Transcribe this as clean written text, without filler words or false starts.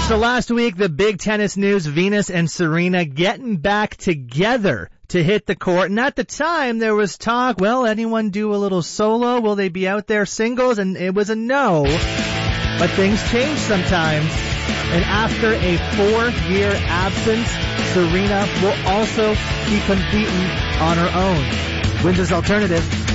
So last week, the big tennis news, Venus and Serena getting back together to hit the court. And at the time, there was talk, will anyone do a little solo? Will they be out there singles? And it was a no. But things change sometimes. And after a 4-year absence, Serena will also be competing on her own. Windsor's Alternative.